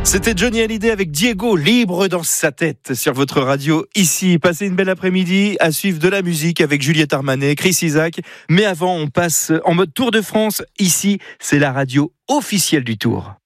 C'était Johnny Hallyday avec Diego, libre dans sa tête sur votre radio ici. Passez une belle après-midi à suivre de la musique avec Juliette Armanet, Chris Isaak. Mais avant, on passe en mode Tour de France. Ici, c'est la radio officielle du Tour.